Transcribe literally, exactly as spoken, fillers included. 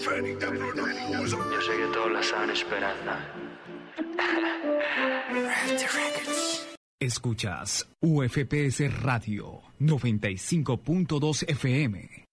Yo sé que todos la saben esperando. Escuchas U F P S Radio noventa y cinco punto dos F M.